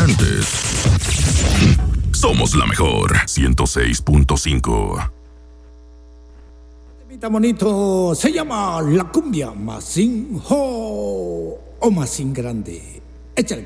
diferentes. Somos la mejor 106.5. Temita bonito se llama La Cumbia Masín Ho o Masín Grande. Échale.